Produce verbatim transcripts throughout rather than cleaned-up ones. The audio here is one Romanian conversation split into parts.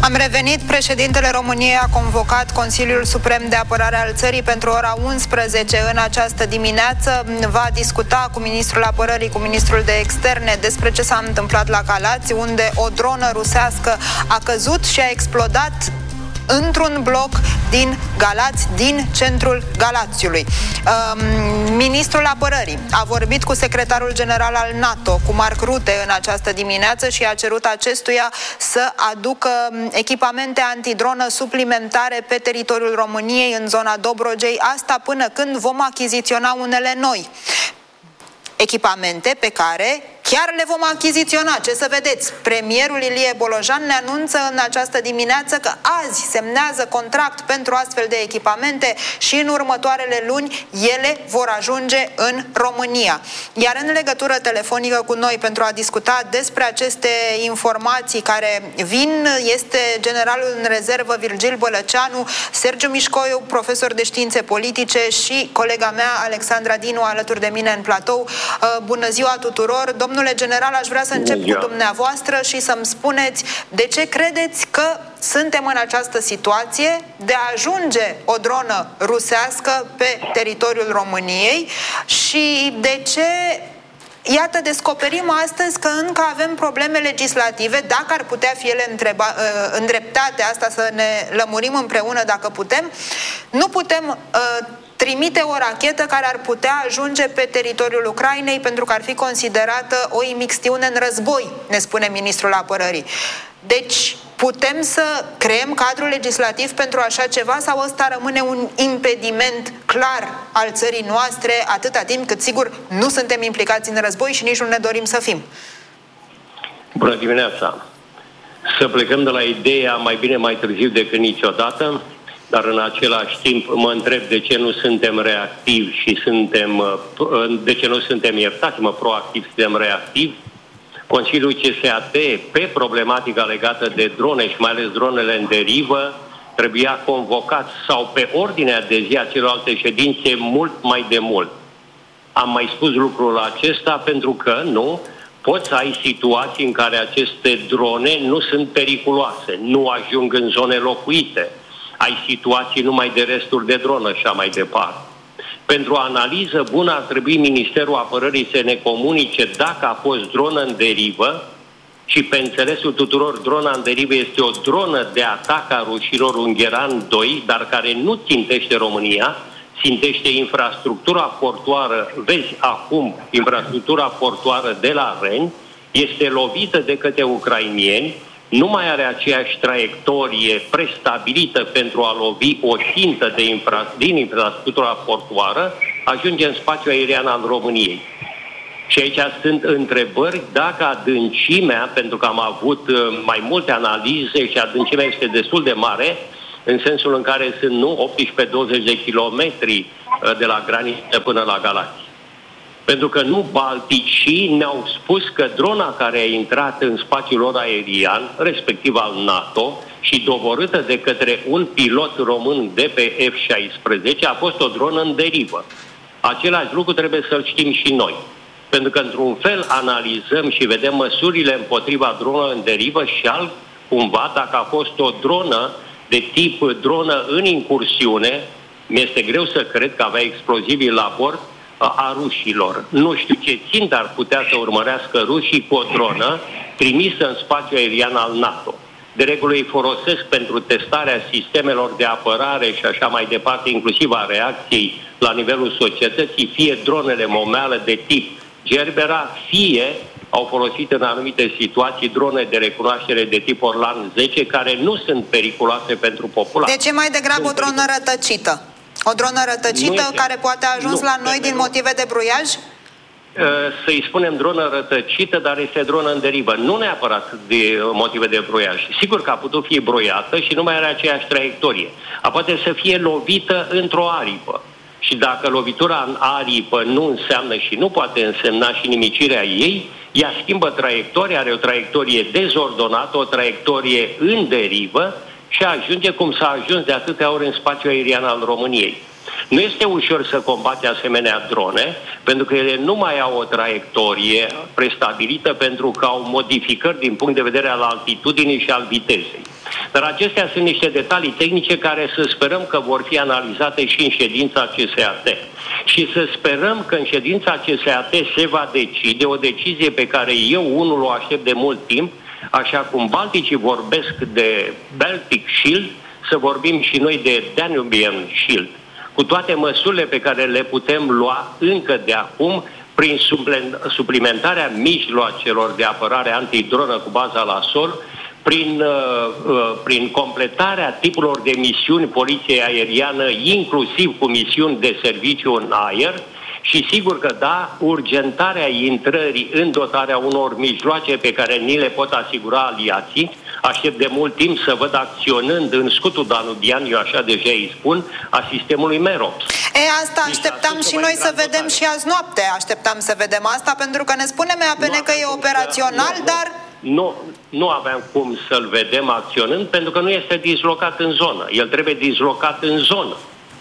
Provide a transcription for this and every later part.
Am revenit. Președintele României a convocat Consiliul Suprem de Apărare al țării pentru ora unsprezece în această dimineață. Va discuta cu ministrul apărării, cu ministrul de externe despre ce s-a întâmplat la Galați, unde o dronă rusească a căzut și a explodat într-un bloc din Galați, din centrul Galațiului. Um, Ministrul Apărării a vorbit cu secretarul general al NATO, cu Mark Rutte, în această dimineață și a cerut acestuia să aducă echipamente antidronă suplimentare pe teritoriul României, în zona Dobrogei, asta până când vom achiziționa unele noi echipamente pe care chiar le vom achiziționa. Ce să vedeți? Premierul Ilie Bolojan ne anunță în această dimineață că azi semnează contract pentru astfel de echipamente și în următoarele luni ele vor ajunge în România. Iar în legătură telefonică cu noi pentru a discuta despre aceste informații care vin este generalul în rezervă Virgil Bălăceanu, Sergiu Mișcoiu, profesor de științe politice, și colega mea Alexandra Dinu alături de mine în platou. Bună ziua tuturor! Domnule general, aș vrea să încep cu dumneavoastră și să-mi spuneți de ce credeți că suntem în această situație de a ajunge o dronă rusească pe teritoriul României și de ce, iată, descoperim astăzi că încă avem probleme legislative, dacă ar putea fi ele întreba, îndreptate, asta să ne lămurim împreună dacă putem. Nu putem uh, trimite o rachetă care ar putea ajunge pe teritoriul Ucrainei pentru că ar fi considerată o imixtiune în război, ne spune ministrul apărării. Deci putem să creăm cadrul legislativ pentru așa ceva sau ăsta rămâne un impediment clar al țării noastre atâta timp cât, sigur, nu suntem implicați în război și nici nu ne dorim să fim? Bună dimineața! Să plecăm de la ideea mai bine mai târziu decât niciodată, dar în același timp mă întreb de ce nu suntem reactivi și suntem, de ce nu suntem, iertați-mă, proactivi, suntem reactivi. Consiliul C S A T, pe problematica legată de drone și mai ales dronele în derivă, trebuia convocat sau pe ordinea de zi a celorlalte ședințe mult mai de mult. Am mai spus lucrul acesta pentru că, nu, poți să ai situații în care aceste drone nu sunt periculoase, nu ajung în zone locuite. Ai situații numai de resturi de dronă și așa mai departe. Pentru o analiză bună ar trebui Ministerul Apărării să ne comunice dacă a fost dronă în derivă și, pe înțelesul tuturor, drona în derivă este o dronă de atac a rușilor Ungheran doi, dar care nu țintește România, țintește infrastructura portoară. Vezi acum infrastructura portoară de la Reni, este lovită de către ucrainieni, nu mai are aceeași traiectorie prestabilită pentru a lovi o țintă de infra, din infrastructura portoară, ajunge în spațiul aerian al României. Și aici sunt întrebări dacă adâncimea, pentru că am avut mai multe analize și adâncimea este destul de mare, în sensul în care sunt nu optsprezece douăzeci de kilometri de la graniță până la Galați. Pentru că nu balticii ne-au spus că drona care a intrat în spațiul lor aerian, respectiv al NATO, și doborâtă de către un pilot român de pe F șaisprezece, a fost o dronă în derivă. Același lucru trebuie să-l știm și noi. Pentru că, într-un fel, analizăm și vedem măsurile împotriva dronă în derivă și alt cumva, dacă a fost o dronă de tip dronă în incursiune, mi-este greu să cred că avea explozibili la bord, a rușilor. Nu știu ce țintă ar putea să urmărească rușii cu o dronă trimisă în spațiul aerian al NATO. De regulă îi folosesc pentru testarea sistemelor de apărare și așa mai departe, inclusiv a reacției la nivelul societății, fie dronele momeală de tip Gerbera, fie au folosit în anumite situații drone de recunoaștere de tip Orlan zece, care nu sunt periculoase pentru populație. De ce mai degrabă o dronă rătăcită? O dronă rătăcită este, care poate a ajuns nu, la noi din motive de bruiaj? Să-i spunem dronă rătăcită, dar este dronă în derivă. Nu neapărat de motive de bruiaj. Sigur că a putut fi broiată și nu mai are aceeași traiectorie. A poate să fie lovită într-o aripă. Și dacă lovitura în aripă nu înseamnă și nu poate însemna și nimicirea ei, ea schimbă traiectoria, are o traiectorie dezordonată, o traiectorie în derivă, și ajunge cum s-a ajuns de atâtea ori în spațiul aerian al României. Nu este ușor să combate asemenea drone, pentru că ele nu mai au o traiectorie prestabilită, pentru că au modificări din punct de vedere al altitudinii și al vitezei. Dar acestea sunt niște detalii tehnice care să sperăm că vor fi analizate și în ședința C S A T. Și să sperăm că în ședința C S A T se va decide o decizie pe care eu unul o aștept de mult timp, așa cum balticii vorbesc de Baltic Shield, să vorbim și noi de Danubian Shield, cu toate măsurile pe care le putem lua încă de acum prin suplimentarea mijloacelor de apărare antidronă cu baza la sol, prin, uh, prin completarea tipurilor de misiuni poliției aeriană, inclusiv cu misiuni de serviciu în aer, și sigur că da, urgentarea intrării în dotarea unor mijloace pe care ni le pot asigura aliații. Aștept de mult timp să văd acționând în scutul danubian, eu așa deja îi spun, a sistemului MEROPS. E, asta așteptam și noi să vedem și azi noapte. Așteptam să vedem asta, pentru că ne spune M A P N că e operațional, nu, dar... Nu, nu aveam cum să-l vedem acționând, pentru că nu este dislocat în zonă. El trebuie dislocat în zonă.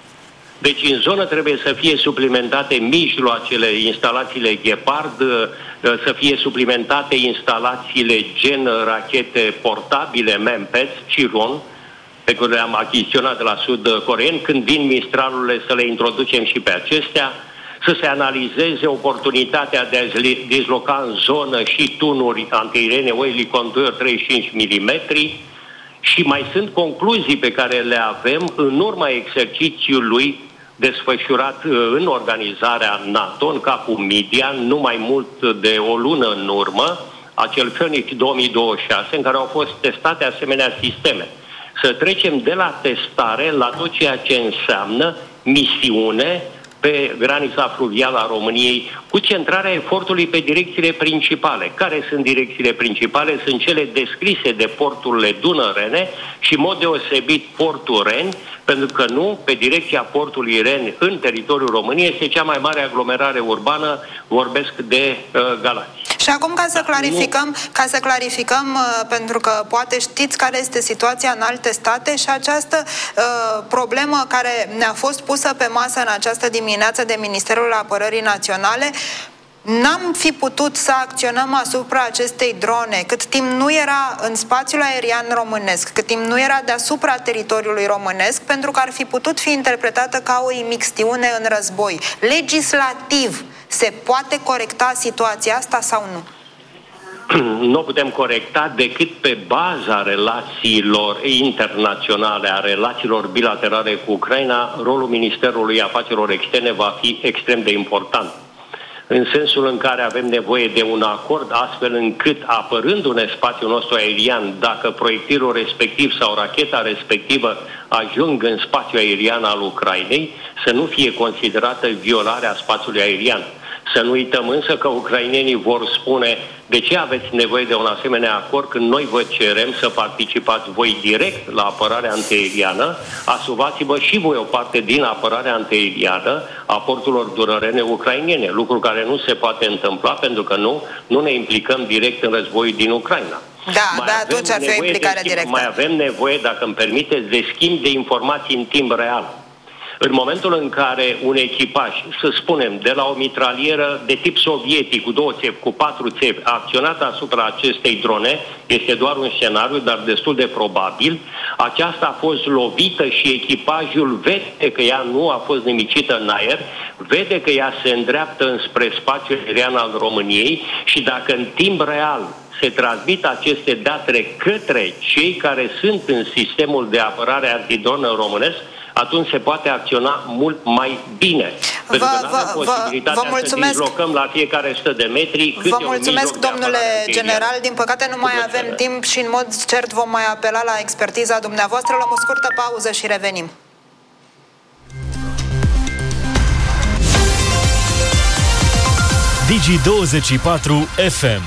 Deci în zonă trebuie să fie suplimentate mijloacele, instalațiile Gepard, să fie suplimentate instalațiile gen rachete portabile, Mempets, Chiron, pe care le-am achiziționat de la sud-coreeni. Când vin Mistralurile să le introducem și pe acestea, să se analizeze oportunitatea de a disloca în zonă și tunuri antiaeriene Whaley Contour treizeci și cinci milimetri, și mai sunt concluzii pe care le avem în urma exercițiului desfășurat în organizarea NATO, în capul Midian, nu mai mult de o lună în urmă, acel Phoenix două mii douăzeci și șase, în care au fost testate asemenea sisteme. Să trecem de la testare la tot ceea ce înseamnă misiune pe granița fluvială a României, cu centrarea efortului pe direcțiile principale. Care sunt direcțiile principale? Sunt cele descrise de porturile dunărene și, în mod deosebit, portul Reni, pentru că nu, pe direcția portului Reni, în teritoriul României, este cea mai mare aglomerare urbană, vorbesc de uh, Galați. Și acum, ca să clarificăm, ca să clarificăm, pentru că poate știți care este situația în alte state, și această uh, problemă care ne-a fost pusă pe masă în această dimineață de Ministerul Apărării Naționale, n-am fi putut să acționăm asupra acestei drone cât timp nu era în spațiul aerian românesc, cât timp nu era deasupra teritoriului românesc, pentru că ar fi putut fi interpretată ca o imixtiune în război. Legislativ, se poate corecta situația asta sau nu? Nu o putem corecta decât pe baza relațiilor internaționale, a relațiilor bilaterale cu Ucraina. Rolul Ministerului Afacerilor Externe va fi extrem de important, în sensul în care avem nevoie de un acord, astfel încât, apărându-ne spațiul nostru aerian, dacă proiectilul respectiv sau racheta respectivă ajung în spațiul aerian al Ucrainei, să nu fie considerată violarea spațiului aerian. Să nu uităm însă că ucrainenii vor spune: de ce aveți nevoie de un asemenea acord când noi vă cerem să participați voi direct la apărarea antiaeriană, asumați-vă și voi o parte din apărarea antiaeriană a porturilor dunărene ucrainene, lucru care nu se poate întâmpla pentru că nu, nu ne implicăm direct în războiul din Ucraina. Da, da, atunci ar fi o implicare directă. Mai avem nevoie, dacă îmi permiteți, de schimb de informații în timp real. În momentul în care un echipaj, să spunem, de la o mitralieră de tip sovietic, cu două țevi, cu patru țevi, a acționat asupra acestei drone, este doar un scenariu, dar destul de probabil, aceasta a fost lovită și echipajul vede că ea nu a fost nimicită în aer, vede că ea se îndreaptă înspre spațiul aerian al României și dacă în timp real se transmit aceste date către cei care sunt în sistemul de apărare antidronă românesc, atunci se poate acționa mult mai bine. Vă, Pentru că nu avem vă, posibilitatea vă mulțumesc. să dislocăm la fiecare sută de metri. Vă mulțumesc, domnule general. Din păcate nu mai avem plăcere. timp și în mod cert vom mai apela la expertiza dumneavoastră. Luăm o scurtă pauză și revenim. Digi douăzeci și patru F M.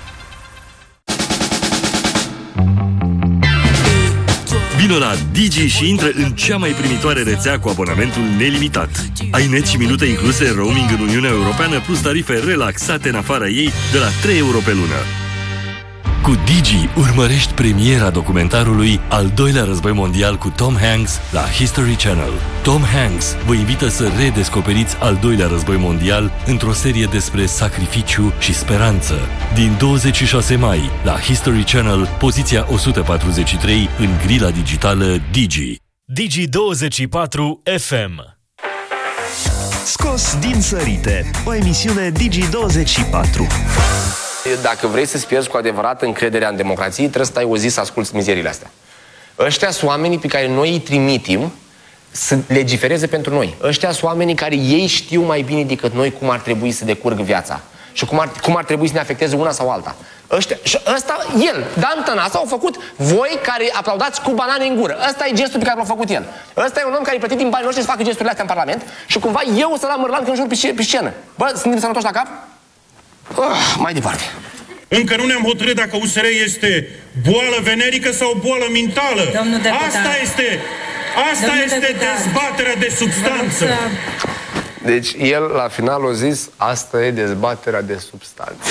Vino la Digi și intră în cea mai primitoare rețea cu abonamentul nelimitat. Ai net și minute incluse, roaming în Uniunea Europeană, plus tarife relaxate în afara ei de la trei euro pe lună. Cu Digi urmărești premiera documentarului Al doilea război mondial cu Tom Hanks la History Channel. Tom Hanks vă invită să redescoperiți al doilea război mondial într-o serie despre sacrificiu și speranță. Din douăzeci și șase mai la History Channel, poziția o sută patruzeci și trei în grila digitală Digi. Digi douăzeci și patru F M. Scos din sărite, o emisiune Digi douăzeci și patru. Dacă vrei să-ți pierzi cu adevărat încrederea în democrație, trebuie să stai o zi să asculți mizeriile astea. Ăștia sunt oamenii pe care noi îi trimitim să legifereze pentru noi. Ăștia sunt oamenii care ei știu mai bine decât noi cum ar trebui să decurgă viața și cum ar, cum ar trebui să ne afecteze una sau alta. Ăștia, și ăsta, el, Dan Tănase, au făcut voi care aplaudați cu banane în gură. Ăsta e gestul pe care l-a făcut el. Ăsta e un om care e plătit din banii noștri să facă gesturile astea în Parlament și cumva eu o să la Mărlan când jur pe, pe scenă. Bă, suntem sănătoși la cap? Uh, mai departe. Încă nu ne-am hotărât dacă U S R este boală venerică sau boală mentală. Asta este, asta Domnul este deputat. Dezbaterea de substanță. Deci el la final a zis, asta e dezbaterea de substanță.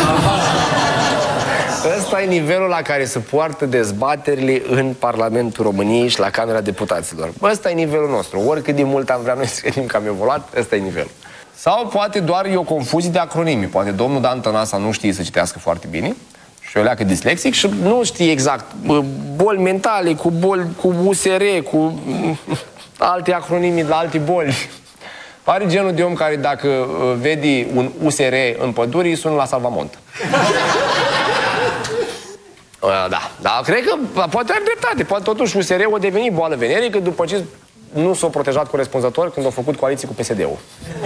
Ăsta e nivelul la care se poartă dezbaterile în Parlamentul României și la Camera Deputaților. Ăsta e nivelul nostru. Oricât de mult am vrea noi să gândim că am evoluat, ăsta e nivelul. Sau poate doar e o confuzie de acronimi. Poate domnul Dan Tănasa nu știe să citească foarte bine și o leacă dislexic și nu știe exact boli mentale, cu boli, cu U S R, cu alte acronimi la alte boli. Pare genul de om care dacă vede un U S R în pădure, îi sună la salvamont. Da, dar cred că poate are dreptate. Poate totuși U S R-ul a devenit boală venerică după ce nu s-a protejat corespunzător când a făcut coaliție cu P S D-ul.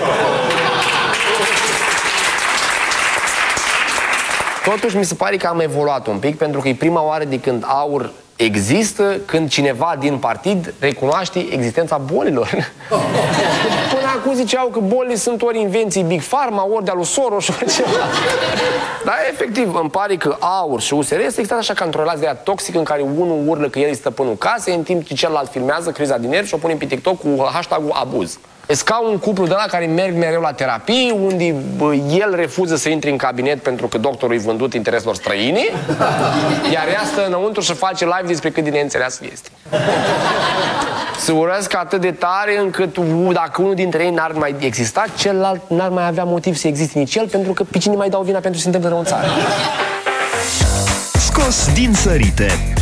Totuși mi se pare că am evoluat un pic, pentru că e prima oară de când aur există, când cineva din partid recunoaște existența bolilor. Până acum ziceau că bolile sunt ori invenții Big Pharma, ori de-a lui Soros, ori ceva. Dar efectiv, îmi pare că aur și U S R este exact așa ca într-o relație de aia toxică în care unul urlă că el e stăpânul casei, în timp ce celălalt filmează criza din nervi și o pune pe TikTok cu hashtag-ul abuz. E ca un cuplu de ăla care merg mereu la terapie, unde bă, el refuză să intre în cabinet pentru că doctorul i vândut intereselor străine, iar ea stă înăuntru și face live despre cât de neînțeleasă este. Se urăsc atât de tare încât dacă unul dintre ei n-ar mai exista, celălalt n-ar mai avea motiv să existe nici el, pentru că pe cine mai dau vina pentru ce se întâmplă rău în țară. Scos din sărite,